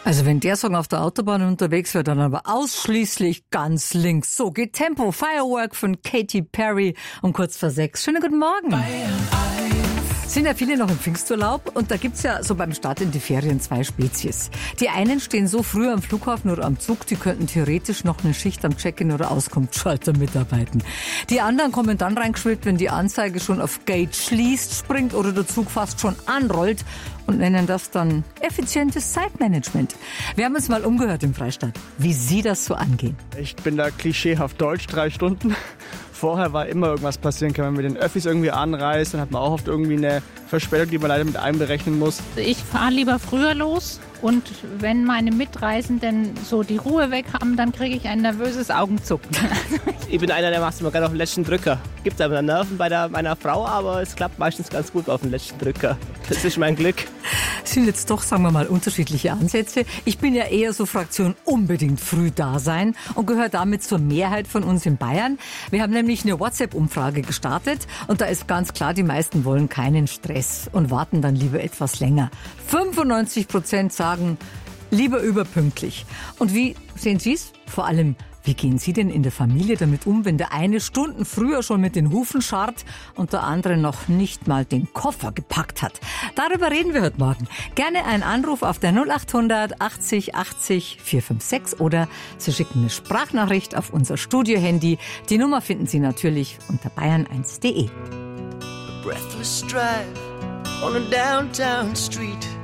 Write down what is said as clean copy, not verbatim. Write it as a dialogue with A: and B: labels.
A: Also wenn der Song auf der Autobahn unterwegs wäre, dann aber ausschließlich ganz links. So geht Tempo, Firework von Katy Perry um kurz vor 6. Schönen guten Morgen. Sind ja viele noch im Pfingsturlaub und da gibt's ja so beim Start in die Ferien zwei Spezies. Die einen stehen so früh am Flughafen oder am Zug, die könnten theoretisch noch eine Schicht am Check-in oder Auskunftsschalter mitarbeiten. Die anderen kommen dann reingeschwillt, wenn die Anzeige schon auf Gate schließt, springt oder der Zug fast schon anrollt und nennen das dann effizientes Zeitmanagement. Wir haben uns mal umgehört im Freistaat, wie Sie das so angehen.
B: Ich bin da klischeehaft deutsch, 3 Stunden. Vorher war immer irgendwas passieren kann. Wenn man mit den Öffis irgendwie anreist, dann hat man auch oft irgendwie eine Verspätung, die man leider mit einberechnen muss.
C: Ich fahre lieber früher los und wenn meine Mitreisenden so die Ruhe weg haben, dann kriege ich ein nervöses Augenzucken.
D: Ich bin einer, der macht es immer gerne auf den letzten Drücker. Gibt aber Nerven bei meiner Frau, aber es klappt meistens ganz gut auf den letzten Drücker. Das ist mein Glück.
A: Das sind jetzt doch, sagen wir mal, unterschiedliche Ansätze. Ich bin ja eher so Fraktion unbedingt früh da sein und gehöre damit zur Mehrheit von uns in Bayern. Wir haben nämlich eine WhatsApp-Umfrage gestartet und da ist ganz klar, die meisten wollen keinen Stress und warten dann lieber etwas länger. 95% sagen, lieber überpünktlich. Und wie sehen Sie es? Vor allem, wie gehen Sie denn in der Familie damit um, wenn der eine Stunden früher schon mit den Hufen scharrt und der andere noch nicht mal den Koffer gepackt hat? Darüber reden wir heute Morgen. Gerne einen Anruf auf der 0800 80 80 456 oder Sie schicken eine Sprachnachricht auf unser Studio-Handy. Die Nummer finden Sie natürlich unter bayern1.de.
E: Breathless drive on a downtown street.